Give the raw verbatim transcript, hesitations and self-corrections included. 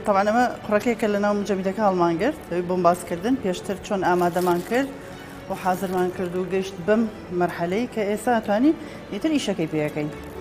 طبعا ئەمە قوڕەکەیەکە لە ناو مجەمیدەکە هەڵمان گرت دەبێت بۆم باسکردن پێشتر چۆن ئامادەمان کرد و حازرمان کرد و گەشت بەم مەرحەلەی کە ئێستا ئەتوانین ئیتر ئیشەکەی پێەکەین.